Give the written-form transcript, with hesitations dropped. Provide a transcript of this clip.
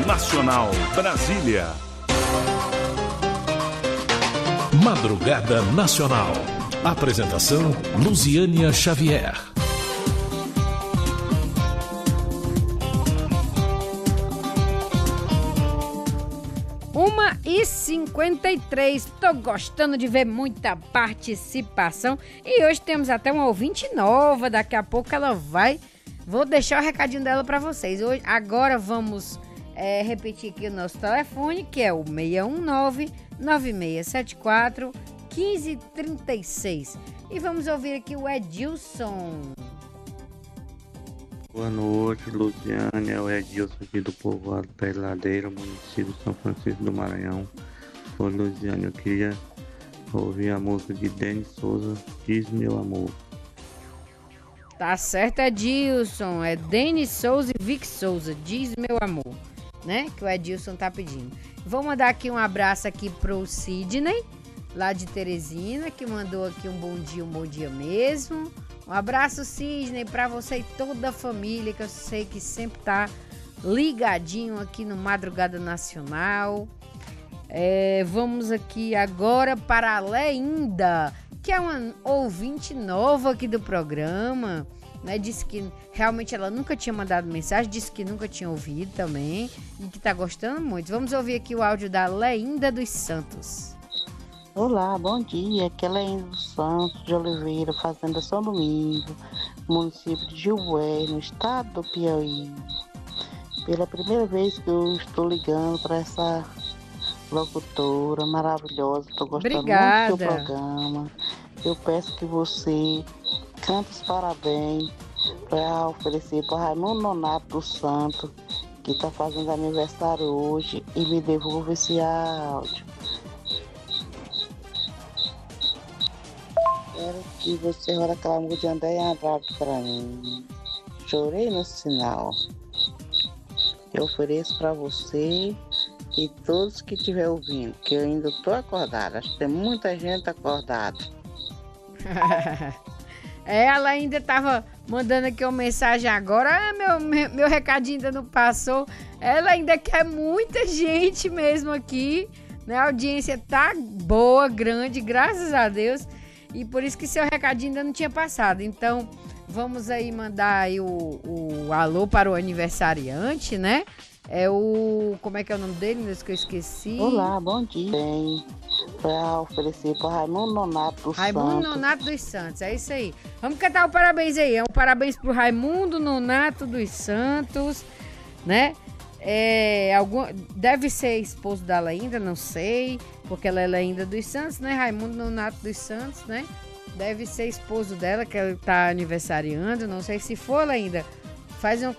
Nacional, Brasília. Madrugada Nacional. Apresentação: Luziânia Xavier. 1h53, tô gostando de ver muita participação e hoje temos até uma ouvinte nova, daqui a pouco ela vai, vou deixar o recadinho dela para vocês. Agora vamos repetir aqui o nosso telefone, que é o 619-9674-1536 e vamos ouvir aqui o Edilson. Boa noite, Luziane, é o Edilson aqui do povoado Peladeiro, município de São Francisco do Maranhão. Ô Luziane, eu queria ouvir a música de Denis Souza, Diz Meu Amor. Tá certo, Edilson, é Denis Souza e Vic Souza, Diz Meu Amor, né, que o Edilson tá pedindo. Vou mandar aqui um abraço aqui pro Sidney, lá de Teresina, que mandou aqui um bom dia mesmo. Um abraço, Sidney, para você e toda a família, que eu sei que sempre tá ligadinho aqui no Madrugada Nacional. Vamos aqui agora para a Leinda, que é uma ouvinte nova aqui do programa, né? Disse que realmente ela nunca tinha mandado mensagem, disse que nunca tinha ouvido também e que tá gostando muito. Vamos ouvir aqui o áudio da Leinda dos Santos. Olá, bom dia, aqui é Leinda dos Santos de Oliveira, Fazenda São Domingo, município de Gilgué, no estado do Piauí. Pela primeira vez que eu estou ligando para essa locutora maravilhosa, estou gostando muito do seu programa. Eu peço que você cante os parabéns para oferecer para Raimundo Nonato dos Santos, que está fazendo aniversário hoje, e me devolva esse áudio. Quero que você rola aquela música de André Andrade pra mim. Chorei no sinal. Eu ofereço pra você e todos que estiver ouvindo, que eu ainda tô acordada. Acho que tem muita gente acordada. Ela ainda tava mandando aqui uma mensagem agora. Meu recadinho ainda não passou. Ela ainda quer muita gente mesmo aqui, né? A audiência tá boa, grande, graças a Deus. E por isso que seu recadinho ainda não tinha passado. Então, vamos aí mandar aí o alô para o aniversariante, né? Como é que é o nome dele? Meu Deus, que eu esqueci. Olá, bom dia. Tem para oferecer para Raimundo Nonato dos Santos. Raimundo Nonato dos Santos, é isso aí. Vamos cantar o parabéns aí. Um parabéns pro Raimundo Nonato dos Santos, né? Deve ser esposo dela ainda, não sei, porque ela é ainda dos Santos, né? Raimundo Nonato dos Santos, né? Deve ser esposo dela, que ela tá aniversariando, não sei se for ainda. Faz um